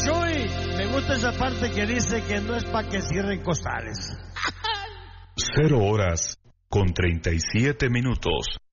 Chuy, me gusta esa parte que dice que no es para que cierren costales. 0 horas con 37 minutos.